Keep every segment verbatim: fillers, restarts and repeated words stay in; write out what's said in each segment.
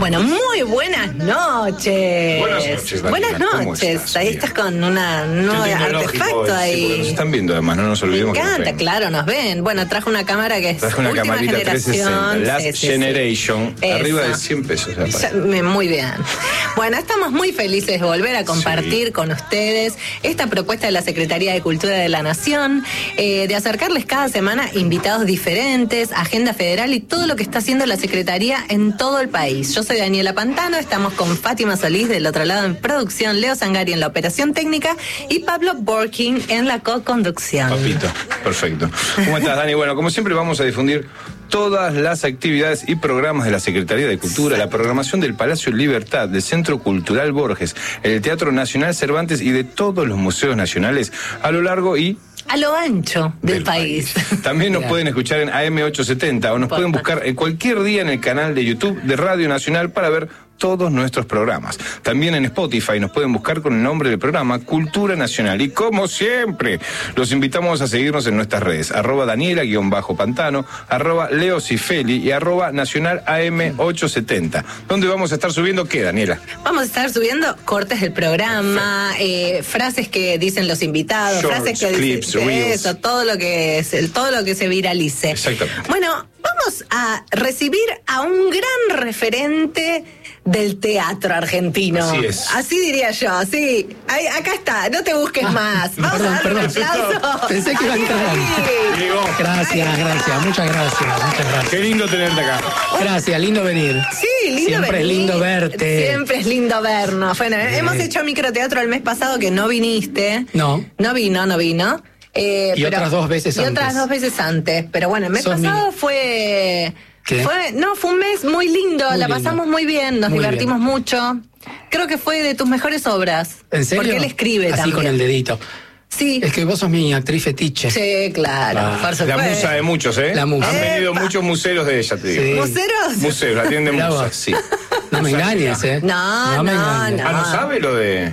Bueno, muy buenas noches. Buenas noches, Daniela. Buenas noches. Estás? Ahí Bien. estás con una, un nuevo artefacto ahí. Sí, porque nos están viendo además, no nos Me olvidemos. encanta, que nos ven. claro, nos ven. Bueno, trajo una cámara que es Traje una última camarita generación. trescientos sesenta, Last Sí, sí, sí. Generation, Eso. arriba de cien pesos. la Ya, paga. me- muy bien. Bueno, estamos muy felices de volver a compartir Sí. con ustedes esta propuesta de la Secretaría de Cultura de la Nación, eh, de acercarles cada semana invitados diferentes, agenda federal y todo lo que está haciendo la Secretaría en todo el país. Yo soy Daniela Pantano, estamos con Fátima Solís del otro lado en producción, Leo Sangari en la operación técnica y Pablo Borking en la co-conducción. Papito, perfecto. ¿Cómo estás, Dani? Bueno, como siempre vamos a difundir todas las actividades y programas de la Secretaría de Cultura, la programación del Palacio Libertad, del Centro Cultural Borges, el Teatro Nacional Cervantes y de todos los museos nacionales a lo largo y A lo ancho del, del país. También nos Claro. pueden escuchar en A M ochocientos setenta o nos pueden buscar en cualquier día en el canal de YouTube de Radio Nacional para ver todos nuestros programas. También en Spotify nos pueden buscar con el nombre del programa Cultura Nacional. Y como siempre, los invitamos a seguirnos en nuestras redes, arroba Daniela-Pantano, arroba Leo Cifeli y arroba Nacional A M ochocientos setenta. ¿Dónde vamos a estar subiendo qué, Daniela? Vamos a estar subiendo cortes del programa, eh, frases que dicen los invitados, Shorts, frases que clips, dicen reels. eso, todo lo que es, el- todo lo que se viralice. Exactamente. Bueno, vamos a recibir a un gran referente del teatro argentino. Así es. Así diría yo, sí. Ahí- acá está, no te busques más. Vamos perdón, a darle un perdón. aplauso. Pensé que iba a entrar. Ahí. Llegó. Gracias, gracias, muchas gracias, muchas gracias. Qué lindo tenerte acá. Gracias, lindo venir. Sí, lindo Siempre venir. es lindo verte. Siempre es lindo vernos. Bueno, Sí. hemos hecho microteatro el mes pasado que no viniste. No. No vino, no vino. Eh, Y otras dos veces y antes. otras dos veces antes. Pero bueno, el mes Sos pasado mi- fue, ¿Qué? fue. No, fue un mes muy lindo. Muy la lindo. pasamos muy bien, nos Muy divertimos bien. mucho. Creo que fue de tus mejores obras. ¿En serio? Porque él escribe Así también. con el dedito. Sí. Es que vos sos mi actriz fetiche. Sí, claro. Ah, por La supuesto. musa de muchos, ¿eh? La musa. Han venido Epa. muchos museros de ella, te digo. Sí. ¿Museros? Museos, la atiende Mirá musa, vos. sí. No me engañes, ¿eh? No, me no, engañes. Ah, ¿no sabe lo de...?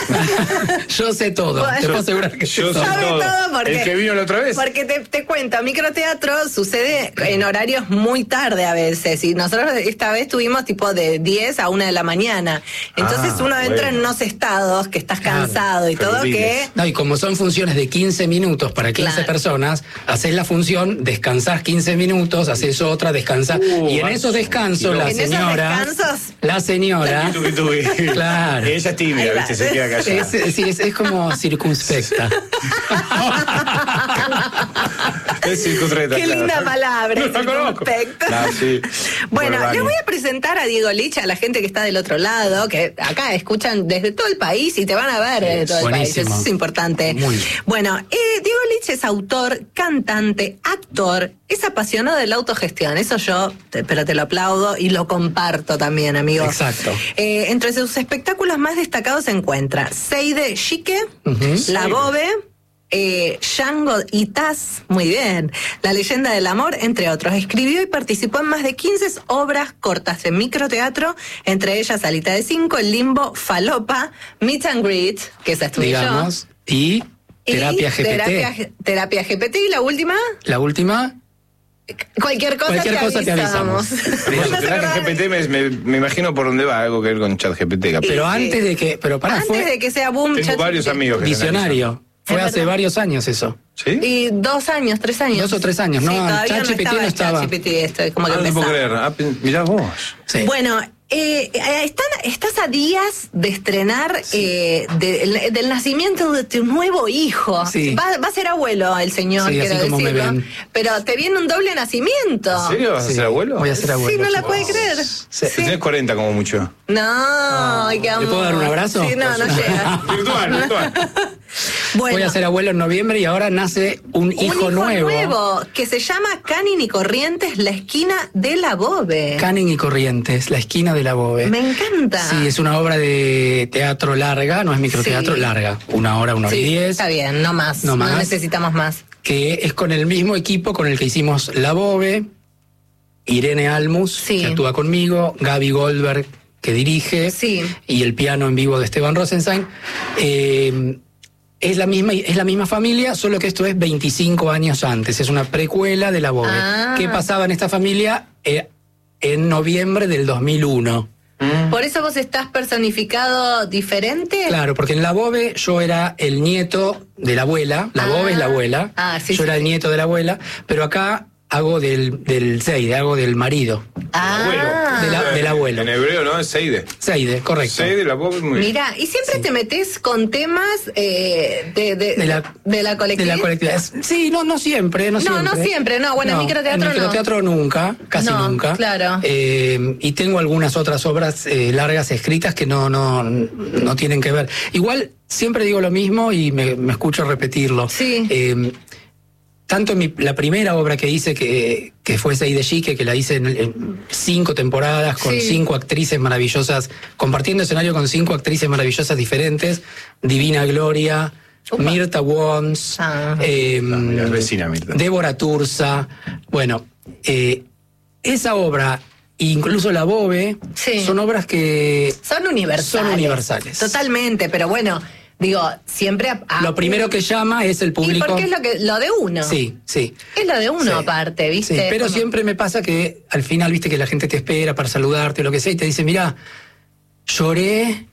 Yo sé todo, Bueno. te puedo asegurar que Yo sé todo. sé Sabe todo. todo porque, ¿El que vino la otra vez? Porque te, te cuento, microteatro sucede en horarios muy tarde a veces. Y nosotros esta vez tuvimos tipo de diez a una de la mañana. Entonces Ah, uno entra bueno. en unos estados que estás Claro, cansado y todo que... febriles. No, y como son funciones de quince minutos para quince Claro. personas, haces la función, descansás quince minutos, haces otra, descansás. Uh, y en vas- esos descansos, la En esos señora. descansos. La señora. Tuki, tuki. Claro. Ella es tímida, Ahí va. ¿viste? Se queda callada. Es, sí, es, es como circunspecta. Es circunspecta, Qué claro. linda palabra, No la conozco. circunspecta. Ah, sí. Bueno, Dani. les voy a presentar a Diego Lich, a la gente que está del otro lado, que acá escuchan desde todo el país y te van a ver desde todo el buenísimo. país. Eso es importante. Muy. Bueno, eh, Diego Lich es autor, cantante, actor, es apasionado de la autogestión. Eso yo, te- pero te lo aplaudo y lo comparto también, amigo. Exacto. Eh, entre sus espectáculos más destacados se encuentra Seide Chique, Ujú. La Bobe, eh, Django y Taz, muy bien, La Leyenda del Amor, entre otros. Escribió y participó en más de quince obras cortas en microteatro, entre ellas Alita de Cinco, El Limbo, Falopa, Meet and Greet, que esa estuve yo. Digamos. Y Y terapia G P T. Terapia, terapia G P T y la última, La última. cualquier cosa, Cualquier te, cosa te avisamos. Bueno, No se Terapia acordaba. G P T me, me, me imagino por dónde va, algo que ver con ChatGPT. capaz. Pero sí. antes de que. Pero pará, Antes fue de que sea boom, Tengo chat- varios amigos que visionario. Fue Es hace verdad. varios años eso. ¿Sí? Y dos años, tres años. Dos o tres años, ¿no? Sí, todavía ChatGPT no no estaba. estaba. ChatGPT, esto es como que Ah, no te puedo empezaba. creer. Ah, pe- mirá vos. Sí. Bueno, eh, eh, están, estás a días de estrenar eh, de- el- del nacimiento de tu nuevo hijo. Sí. Va, va a ser abuelo el señor, Sí, quiero así como me decirlo. ven. Pero te viene un doble nacimiento. ¿En serio? ¿Vas a Sí. ser abuelo? Voy a ser abuelo. Sí, no la chicos. puede creer. Sí. Sí. Tenés cuarenta como mucho. No, ay, qué amor. puedo dar un abrazo? Sí, no, no llega. Virtual, virtual. Bueno, Voy a ser abuelo en noviembre y ahora nace un un hijo, nuevo. que se llama Canin y Corrientes, la esquina de la Bobe. Canning y Corrientes, la esquina de la Bobe. Me encanta. Sí, es una obra de teatro larga, no es microteatro, Sí. larga. Una hora, una hora Sí, y diez. está bien, no más. No No, más. necesitamos más. Que es con el mismo equipo con el que hicimos La Bobe, Irene Almus, Sí. que actúa conmigo, Gaby Goldberg, que dirige, Sí. y el piano en vivo de Esteban Rosenstein. Eh, es la misma es la misma familia, solo que esto es veinticinco años antes. Es una precuela de La Bobe. Ah. ¿Qué pasaba en esta familia? Eh, en noviembre del dos mil uno. Mm. ¿Por eso vos estás personificado diferente? Claro, porque en la Bobe yo era el nieto de la abuela, la ah. Bobe es la abuela, ah, sí, yo sí, era el sí. nieto de la abuela, pero acá hago del, del Seide, hago del marido. Ah. De la, del abuelo. En hebreo, ¿no? Es Seide. Seide, correcto. Seide, la Bobe, muy bien. Mira, y siempre Sí. te metes con temas eh, de, de, De la, de la colectividad. De la colectividad. Sí, no, no siempre, no, No, siempre. no siempre, no. Bueno, en microteatro en microteatro no. nunca, casi No, nunca. claro. Eh, y tengo algunas otras obras eh, largas escritas que no, no, no tienen que ver. Igual siempre digo lo mismo y me, me escucho repetirlo. Sí. Eh, tanto mi, la primera obra que hice, que, que fue Seide Chique, que la hice en, en cinco temporadas, con Sí. cinco actrices maravillosas, compartiendo escenario con cinco actrices maravillosas diferentes, Divina Gloria, Upa. Mirta Wons, Ah. eh, mira, es vecina Mirta. Débora Tursa. Bueno, eh, esa obra, incluso la Bobe, Sí. son obras que Son universales. Son universales. Totalmente, pero bueno, digo, siempre... A, a- lo primero que llama es el Y público. porque es lo, que, lo de uno. Sí, sí. Es lo de uno Sí. aparte, ¿viste? Sí, pero Como- siempre me pasa que al final, viste, que la gente te espera para saludarte o lo que sea y te dice, mira, lloré,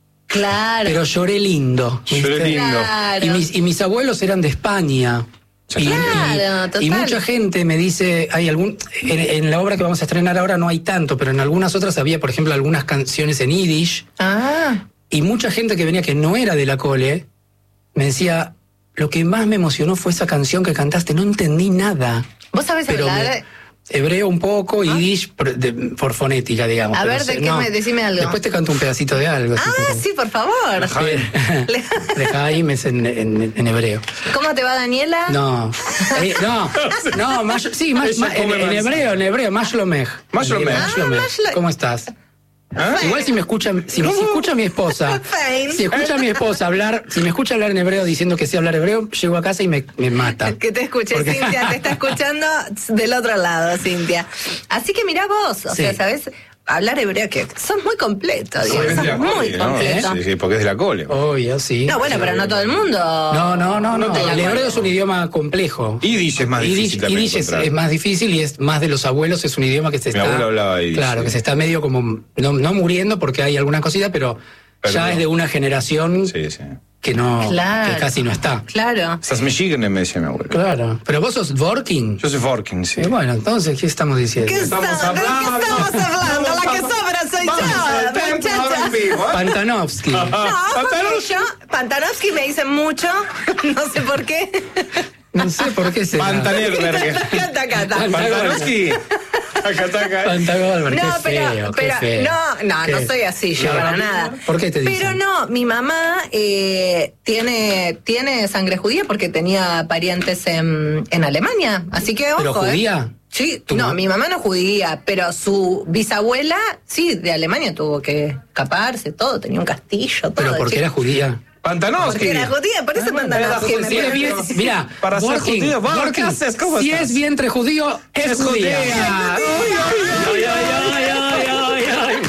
Claro. pero lloré lindo. Lloré ¿viste? lindo. Claro. Y mis, y mis abuelos eran de España. Y, Claro, y- y total. mucha gente me dice, hay algún, en, en la obra que vamos a estrenar ahora no hay tanto, pero en algunas otras había, por ejemplo, algunas canciones en yiddish, Ah, y mucha gente que venía que no era de la Cole, me decía, lo que más me emocionó fue esa canción que cantaste, no entendí nada. vos sabés Pero hablar... me- hebreo un poco, yiddish por, de- por fonética, digamos. A pero ver, no sé, ¿de qué no. me- decime algo. Después te canto un pedacito de algo. si Ah, querés. sí, por favor. Le- De Jaime es en, en- en hebreo. ¿Cómo te va, Daniela? No, eh, no, no, más, sí, más, Ella más- en, come en más. hebreo, en hebreo, Mashlomej. Mashlomej. Ah, Mashlomej. ¿Cómo estás? ¿Ah? Igual si me escucha, si, si escucha mi esposa, Fein. si escucha a mi esposa hablar, si me escucha hablar en hebreo diciendo que sé hablar hebreo, llego a casa y me, me mata. Que te escuche, Porque- Cintia, te está escuchando del otro lado, Cintia. Así que mirá vos, o Sí. sea, ¿sabés? Hablar hebreo, que sos muy completo, Sí, digo, es de sos la muy Cole, ¿no? completo. Sí, sí, porque es de la Cole. Obvio, sí. No, bueno, pero no todo el mundo. No, no, no, no. No te El la hebreo cuento. es un idioma complejo. Yiddish es más Yiddish, difícil también Yiddish es, encontrar. es más difícil y es más de los abuelos, es un idioma que se Mi está... abuelo hablaba yiddish, Claro, sí. que se está medio como, no, no muriendo porque hay alguna cosita, pero Pero ya no. es de una generación Sí, sí. que no, Claro. que casi no está. Claro. Estás Michigan, me decía mi abuelo. Claro. Pero vos sos Dworkin. Yo soy Forkin, sí. Eh, bueno, entonces, ¿qué estamos diciendo? ¿Qué Estamos está- ¿de hablando. qué estamos hablando? La que Vamos, sobra soy vamos al yo, templo muchacha. en vivo, ¿eh? Pantanovsky. No, porque Pantanovsky. yo, Pantanovsky me dicen mucho, no sé por qué. No sé por qué se... Pantanerberger. Cata, cata. Pantanovsky. Acá está, acá. Pantagolver, No, qué pero, feo, qué pero feo. no, no, no ¿Qué? soy así yo No. para nada. ¿Por qué te dicen? Pero no, mi mamá eh, tiene, tiene sangre judía porque tenía parientes en, en Alemania, así que ojo. ¿Pero judía? ¿eh? Sí, ¿Tu no, ma- mi mamá no es judía, pero su bisabuela, sí, de Alemania tuvo que escaparse, todo, tenía un castillo, todo. Pero porque chico. era judía. Pantanovsky. Porque era judía, por eso Pantanovsky me Si es parece. bien, mira, Para ser Dworkin, judío, vos, Dworkin, ¿qué haces? ¿Cómo si estás? es vientre judío, es, Es judía. judía. Ay, ay, ay, ay, ay, ay.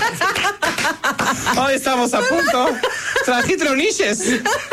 Hoy estamos a punto. ¿Trajiste unilles?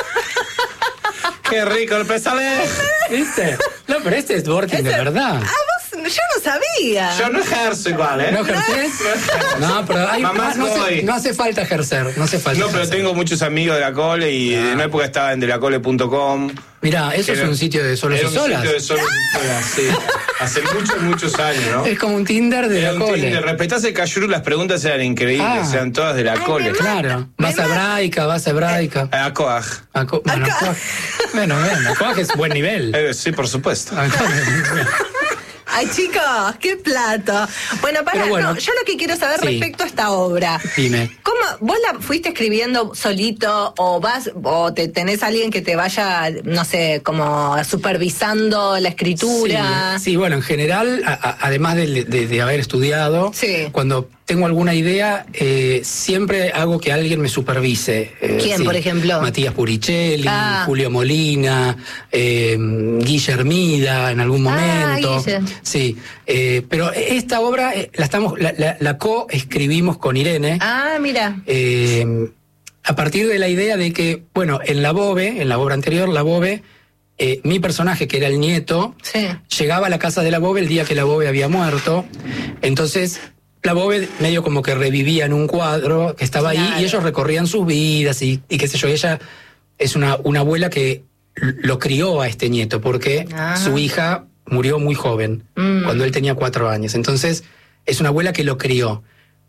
Qué rico el pesale. ¿Viste? No, pero este es Dworkin de verdad. Ah, vos, yo no sabía. Yo no ejerzo igual, ¿eh? ¿No ejercés? No, pero hay, Mamá, no, hace, soy. no hace falta ejercer, no hace falta No, pero ejercer. tengo muchos amigos de la Cole y en una época estaba en delacole punto com. Mirá, eso es Era- un sitio de solos Era y un solas. sitio de solos y solas, sí. Hace muchos, muchos años, ¿no? Es como un Tinder de Era la un Tinder. cole. Respetás el cayuru, las preguntas eran increíbles, Ah. eran todas de la Ay, Cole. me mata. Claro. Vas Me a ma- hebraica, vas a hebraica. A Coag. A co- bueno, Acá. Coag- bueno, bueno, Coag es buen nivel. Eh, sí, por supuesto. Ay, chicos, qué plato. Bueno, para, Pero bueno, no, yo lo que quiero saber sí. respecto a esta obra. Dime. ¿Cómo, vos la fuiste escribiendo solito o vas o te tenés alguien que te vaya, no sé, como supervisando la escritura? Sí, sí, bueno, en general, a- a- además de, de- de haber estudiado, Sí. cuando tengo alguna idea, eh, siempre hago que alguien me supervise. Eh, ¿Quién, sí. por ejemplo? Matías Puricelli, Ah. Julio Molina, eh, Guillermida en algún Ah, momento. Guille. Sí, eh, pero esta obra eh, la estamos, la, la, la co-escribimos con Irene. Ah, mira. Eh, a partir de la idea de que, bueno, en la Bobe, en la obra anterior, la Bobe, eh, mi personaje, que era el nieto, Sí. llegaba a la casa de la Bobe el día que la Bobe había muerto. Entonces, la Bobe medio como que revivía en un cuadro que estaba Claro. ahí y ellos recorrían sus vidas y, y qué sé yo. Ella es una, una abuela que lo crió a este nieto porque Ah. su hija murió muy joven, Mm. cuando él tenía cuatro años. Entonces, es una abuela que lo crió.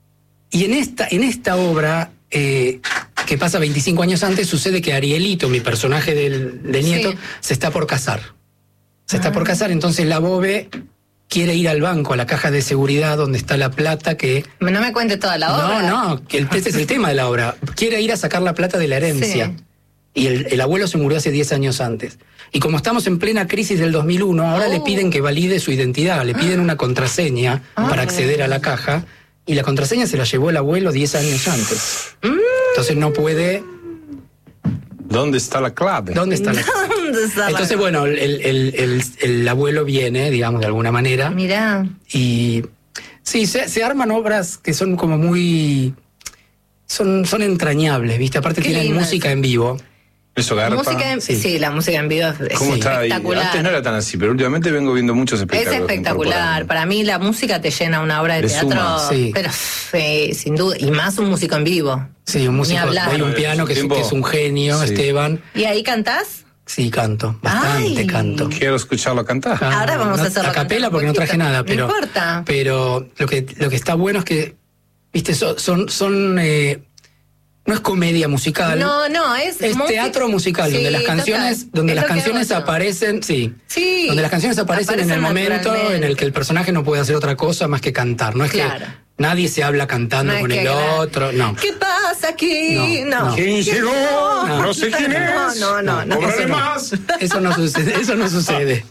Y en esta, en esta obra, eh, que pasa veinticinco años antes, sucede que Arielito, mi personaje del, del nieto, Sí. se está por casar. Se está por casar, entonces la Bobe quiere ir al banco, a la caja de seguridad donde está la plata que... No me cuentes toda la obra. No, no, que el, ese es el tema de la obra. Quiere ir a sacar la plata de la herencia. Sí. Y el, el abuelo se murió hace diez años antes. Y como estamos en plena crisis del dos mil uno, ahora Oh. le piden que valide su identidad, le piden una contraseña para acceder a la caja, y la contraseña se la llevó el abuelo diez años antes. Entonces no puede... ¿Dónde está la clave? ¿Dónde está la caja? ¿Dónde está la- Entonces, bueno, el, el, el, el abuelo viene, digamos, de alguna manera, Mirá. y sí, se, se arman obras que son como muy... Son, son entrañables, ¿viste? Aparte Qué tienen lindo música eso. en vivo. Eso garpa. Música en- Sí. sí. la música en vivo es ¿Cómo es está ahí? espectacular. Antes no era tan así, pero últimamente vengo viendo muchos Es espectáculos. espectacular. incorporando. Para mí la música te llena una obra de Le teatro, suma, sí. pero eh, sin duda, y más un músico en vivo. Sí, un músico, hablar. hay un piano que es, Tiempo- que es un genio, Sí. Esteban. ¿Y ahí cantás? Sí, canto, bastante Ay. canto. Quiero escucharlo cantar. Ah, Ahora vamos a no, hacerlo a capela cantar un porque no traje poquito. nada, No pero importa. pero lo que lo que está bueno es que viste son son, son eh, no es comedia musical. No, no, es, Es música- teatro musical, Sí, donde las canciones, total. donde Es las lo que canciones hago yo. aparecen, sí, Sí. donde las canciones aparecen, en el momento naturalmente. en el que el personaje no puede hacer otra cosa más que cantar. No es Claro. que nadie se habla cantando No es con que el gra- otro, no. ¿Qué pasa aquí? No, No. no. ¿Quién llegó? No. No sé quién No, es. no, no, no. Cóbrale Eso no. más. Eso no sucede, eso no sucede.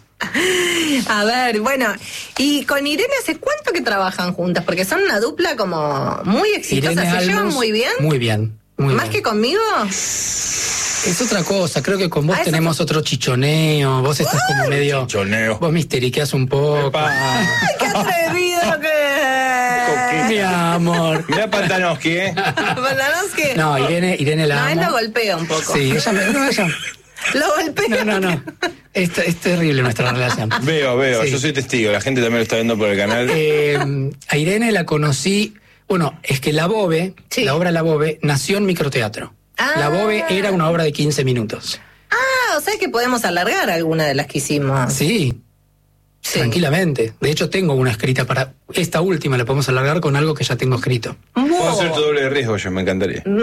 A ver, bueno, y con Irene, ¿hace cuánto que trabajan juntas? Porque son una dupla como muy exitosa. Irene ¿Se llevan Almos, muy bien? Muy bien. Muy ¿Más bien. que conmigo? Es otra cosa, creo que con vos Ah, eso tenemos otro chichoneo, vos estás como medio... Chichoneo. Vos misteriqueas un poco. Epa. ¡Ay, qué atrevido que es! Mi amor. Mirá Pantanowski, ¿eh? Pantanowski. No, Irene, Irene la No, él amo. lo golpea un poco. Sí, ella me... No, ella- Lo golpea. no, no, no. Es, es terrible nuestra relación. Veo, veo. Sí. Yo soy testigo. La gente también lo está viendo por el canal. Eh, a Irene la conocí... Bueno, es que La Bobe, Sí. la obra La Bobe, nació en microteatro. Ah. La Bobe era una obra de quince minutos. Ah, o sea que podemos alargar alguna de las que hicimos. Sí, Sí. tranquilamente. De hecho, tengo una escrita para... Esta última la podemos alargar con algo que ya tengo escrito. Wow. Puedo hacer tu doble de riesgo yo, me encantaría. No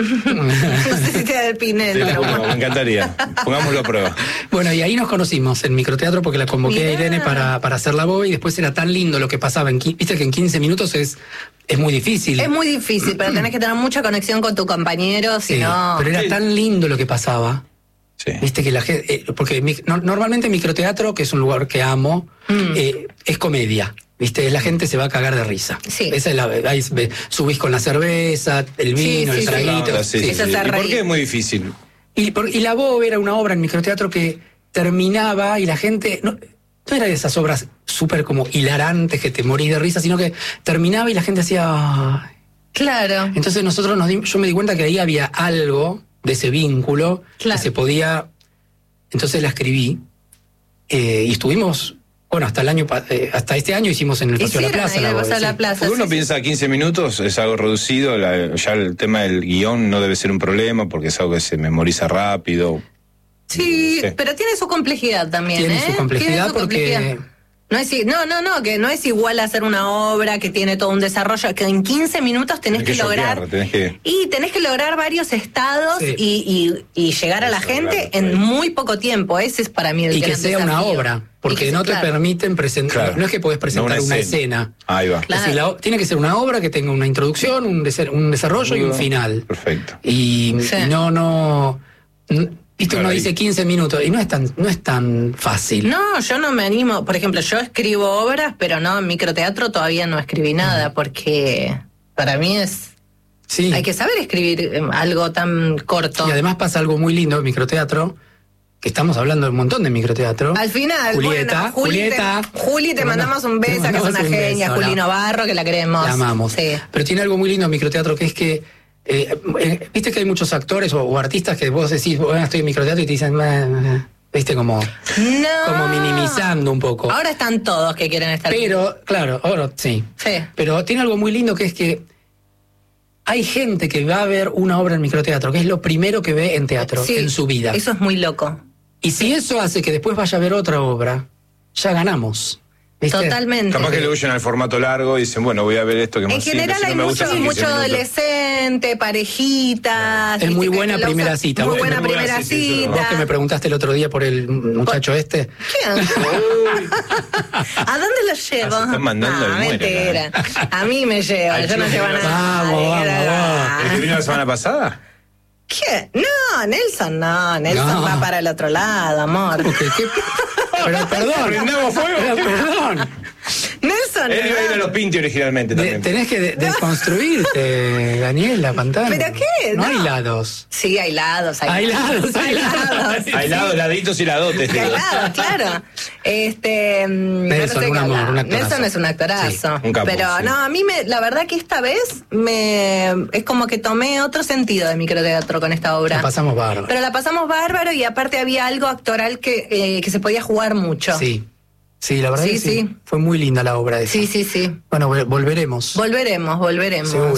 sé si te da el Pinel, Sí, pero no, bueno. me encantaría. Pongámoslo a prueba. Bueno, y ahí nos conocimos en microteatro porque la convoqué Mirá. a Irene para, para hacer la Bobe y después era tan lindo lo que pasaba. En, qui- viste que en quince minutos es, es muy difícil. Es muy difícil, pero tenés que tener mucha conexión con tu compañero, si Sí, no... pero era Sí. tan lindo lo que pasaba. Sí. Viste que la gente... eh, porque mi- no- normalmente microteatro, que es un lugar que amo, Mm. eh, es comedia. Viste, la gente se va a cagar de risa. Sí. Esa es la, ahí ve- subís con la cerveza, el Sí, vino, sí, el sí. traguito. Sí, sí, sí. Eso sí. se ¿Y por reír. qué es muy difícil? Y, por- y La Bobe era una obra en microteatro que terminaba y la gente... No, no era de esas obras súper como hilarantes que te morís de risa, sino que terminaba y la gente hacía... "Ay". Claro. Entonces nosotros nos dimos, yo me di cuenta que ahí había algo de ese vínculo Claro. que se podía... Entonces la escribí eh, y estuvimos... Bueno, hasta el año pa- eh, hasta este año hicimos en el Paseo de la Hicieron Plaza. ahí La el Bobe, Paseo de la sí. Plaza. Porque uno sí, sí. piensa quince minutos, es algo reducido, la- ya el tema del guión no debe ser un problema porque es algo que se memoriza rápido. Sí, Sí. pero tiene su complejidad también, Tiene ¿eh? su complejidad su porque- complejidad. No, es, i- no, no, no, que no es igual hacer una obra que tiene todo un desarrollo, que en quince minutos tenés, Tenés que, que lograr... choquear, tenés que- Y tenés que lograr varios estados Sí. y, y- y llegar a la Eso, gente claro, en sí. muy poco tiempo. Ese es para mí el Y que gran sea una desafío. obra, Y porque que no sea- te claro. permiten presentar... Claro. No es que podés presentar No una, escena. Ahí va. Claro. Es decir, la- tiene que ser una obra que tenga una introducción, un, dese- un desarrollo y un final. Perfecto. Y Sí. y no, no. n- Viste, Claro, uno ahí. dice quince minutos y no es tan, no es tan fácil. No, yo no me animo. Por ejemplo, yo escribo obras, pero no, en microteatro todavía no escribí nada, porque para mí es... Sí. Hay que saber escribir eh, algo tan corto. Y además pasa algo muy lindo en microteatro, que estamos hablando de un montón de microteatro. Al final, Julieta, bueno, Juli, Julieta. te, Juli, te mandamos un beso, que es mandamos una un genia, beso, Juli la- Navarro, que la queremos. La amamos. Sí. Pero tiene algo muy lindo en microteatro, que es que, eh, eh, viste que hay muchos actores o, o artistas que vos decís, bueno, estoy en microteatro y te dicen, "Meh, meh". viste, como, No. como minimizando un poco. Ahora están todos que quieren estar. Pero, claro, ahora sí. Sí. Pero tiene algo muy lindo que es que hay gente que va a ver una obra en microteatro, que es lo primero que ve en teatro, Sí, en su vida. Eso es muy loco. Y si eso hace que después vaya a ver otra obra, ya ganamos. ¿Viste? Totalmente. Capaz que le huyen al formato largo y dicen, bueno, voy a ver esto que más En general simple, si hay no me mucho, gusta, mucho quince minutos. adolescente, parejitas. Es muy viste, buena que lo primera usan- cita. Muy Vos- buena muy buena, primera sí, sí, sí, Vos cita. que me preguntaste el otro día por el muchacho este. ¿Quién? ¿A dónde lo llevo? Ah, se están mandando Ah, el muere, mentira. A mí me lleva, Al yo no chico llevo a que nadie. Vamos, vamos, vamos. ¿El que vino la semana pasada? ¿Qué? No, Nelson no. Nelson No. va para el otro lado, amor. ¿Cómo que qué? Pero perdón. ¿Prendamos fuego? Pero perdón. Nelson Él iba a ir a no. los Pinti originalmente De- también. tenés que de- desconstruirte, Daniela Pantano. ¿Pero qué? No, No. hay lados. Sí, hay lados. Hay, Hay lados, hay lados. Hay lados, laditos y ladotes. Sí, hay digo. lados, claro. Este, mm, Nelson, no sé un qué amor, hablar. un actorazo. Nelson es un actorazo. Sí, un capo, pero sí. no, a mí me, la verdad que esta vez me es como que tomé otro sentido de microteatro con esta obra. La pasamos bárbaro. Pero la pasamos bárbaro y aparte había algo actoral que, eh, que se podía jugar mucho. Sí. Sí, la verdad Sí, que sí. sí. Fue muy linda la obra esa. Sí, sí, sí. Bueno, vol- volveremos. Volveremos, volveremos. Seguro.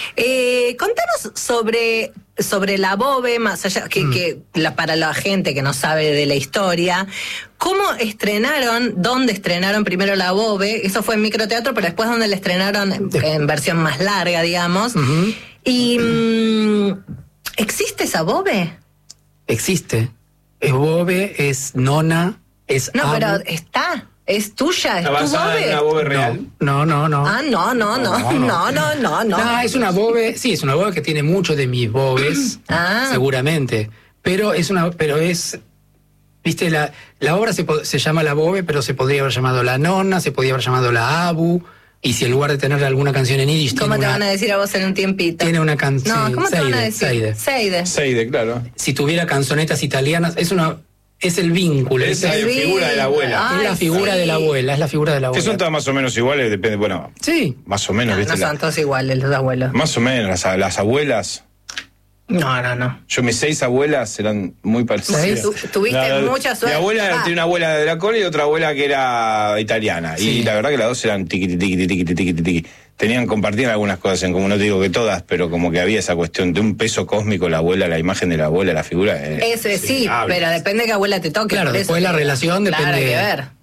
Eh, contanos sobre, sobre la Bobe, más allá que, Mm. que la, para la gente que no sabe de la historia, ¿cómo estrenaron, dónde estrenaron primero la Bobe? Eso fue en microteatro, pero después dónde la estrenaron en, De- en versión más larga, digamos. Ujú. Y mm, ¿existe esa Bobe? Existe. Es Bobe, es Nona, es No, Abu. pero está, es tuya, es ¿Está tu basada en Bobe. una bobe real? No, no, no. Ah, no, no, no, no, no, no, no. No, es una bobe, sí, es una bobe que tiene mucho de mis bobes, Ah. seguramente. Pero es una, pero es, viste, la, la obra se, po- se llama La Bobe, pero se podría haber llamado La Nonna, se podría haber llamado La Abu, y si en lugar de tener alguna canción en yiddish ¿Cómo tiene te una, van a decir a vos en un tiempito? tiene una canción, No, ¿cómo te van a decir? Seide. Seide. Seide, claro. Si tuviera canzonetas italianas, es una, es el vínculo, Es es, la es El figura de la abuela. Ay, la figura sí. de la abuela, es la figura de la Que abuela. son todas más o menos iguales, depende, bueno, Sí, más o menos, No, ¿viste? no La- son todos iguales los abuelos. más o menos, las, las abuelas. No, no, no. Yo mis seis abuelas eran muy parecidas. ¿Seis? Tu- tuviste La- mucha Mi suerte. abuela Ah. tenía una abuela de la cola y otra abuela que era italiana. Sí. Y la verdad que las dos eran tiqui, tiqui, tiqui, tiqui, tiqui, tiqui. Tenían, compartían algunas cosas en común, no te digo que todas, pero como que había esa cuestión de un peso cósmico, la abuela, la imagen de la abuela, la figura. eh, Ese sí, innegable. pero depende de qué abuela te toque. claro, por después eso la te digo. relación Claro, depende, hay que ver.